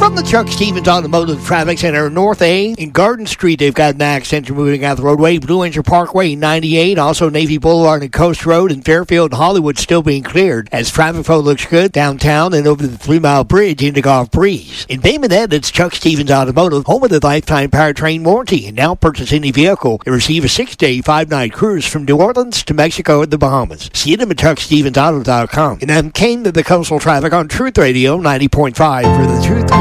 From the Chuck Stevens Automotive Traffic Center, North A and Garden Street, they've got an accident moving out the roadway. Blue Angel Parkway, 98. Also, Navy Boulevard and Coast Road and Fairfield and Hollywood still being cleared as traffic flow looks good downtown and over the 3 Mile Bridge into Gulf Breeze. In Bay Minette, it's Chuck Stevens Automotive, home of the lifetime powertrain warranty. And now purchase any vehicle and receive a 6-day, 5-night cruise from New Orleans to Mexico and the Bahamas. See them at ChuckStevensAuto.com. And then came to the coastal traffic on Truth Radio 90.5 for the Truth.